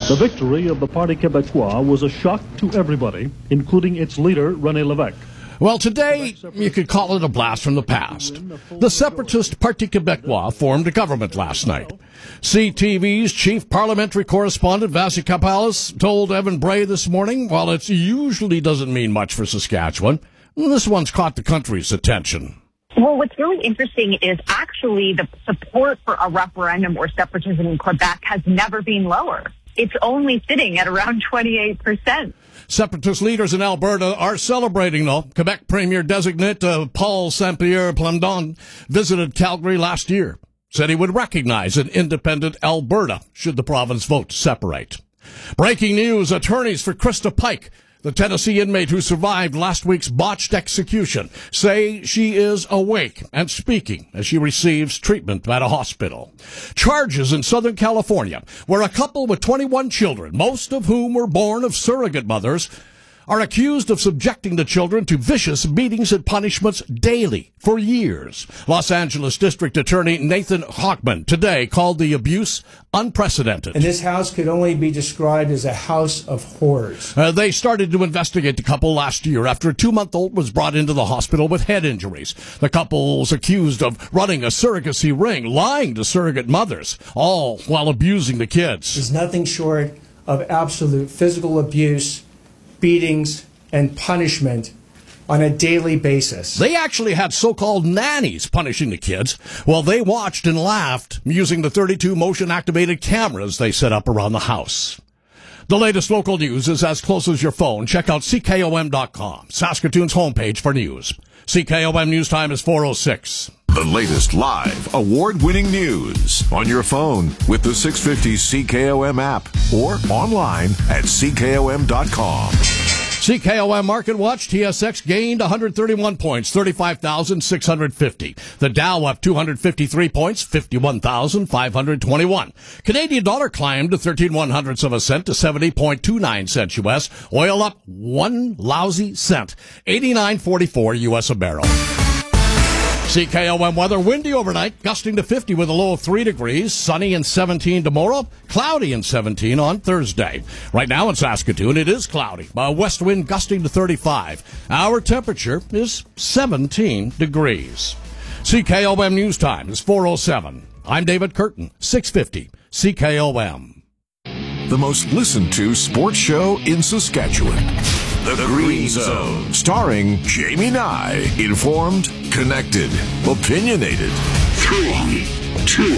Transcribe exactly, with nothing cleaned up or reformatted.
The victory of the Parti Québécois was a shock to everybody, including its leader, René Lévesque. Well, today, you could call it a blast from the past. The separatist Parti Québécois formed a government last night. C T V's chief parliamentary correspondent, Vasi Kapalis, told Evan Bray this morning, while it usually doesn't mean much for Saskatchewan, this one's caught the country's attention. Well, what's really interesting is actually the support for a referendum or separatism in Quebec has never been lower. It's only sitting at around twenty-eight percent. Separatist leaders in Alberta are celebrating, though. Quebec Premier designate uh, Paul Saint-Pierre Plamondon visited Calgary last year. Said he would recognize an independent Alberta should the province vote to separate. Breaking news, attorneys for Krista Pike, the Tennessee inmate who survived last week's botched execution, say she is awake and speaking as she receives treatment at a hospital. Charges in Southern California, where a couple with twenty-one children, most of whom were born of surrogate mothers, are accused of subjecting the children to vicious beatings and punishments daily for years. Los Angeles District Attorney Nathan Hochman today called the abuse unprecedented. And this house could only be described as a house of horrors. Uh, they started to investigate the couple last year after a two-month-old was brought into the hospital with head injuries. The couple was accused of running a surrogacy ring, lying to surrogate mothers, all while abusing the kids. There's nothing short of absolute physical abuse, beatings, and punishment on a daily basis. They actually had so-called nannies punishing the kids while they watched and laughed using the thirty-two motion-activated cameras they set up around the house. The latest local news is as close as your phone. Check out C K O M dot com, Saskatoon's homepage for news. C K O M News Time is four oh six. The latest live, award-winning news on your phone with the six fifty C K O M app or online at C K O M dot com. C K O M Market Watch, T S X gained one hundred thirty-one points, thirty-five thousand six hundred fifty. The Dow up two hundred fifty-three points, fifty-one thousand five hundred twenty-one. Canadian dollar climbed to thirteen one hundredths of a cent to seventy point two nine cents U S. Oil up one lousy cent, eighty-nine forty-four U S a barrel. C K O M weather, windy overnight, gusting to fifty with a low of three degrees, sunny and seventeen tomorrow, cloudy and seventeen on Thursday. Right now in Saskatoon, it is cloudy, a west wind gusting to thirty-five. Our temperature is seventeen degrees. C K O M News Time is four oh seven. I'm David Curtin, six fifty C K O M. The most listened to sports show in Saskatchewan. The, the Green Zone, starring Jamie Nye. Informed, connected, opinionated. Three, two,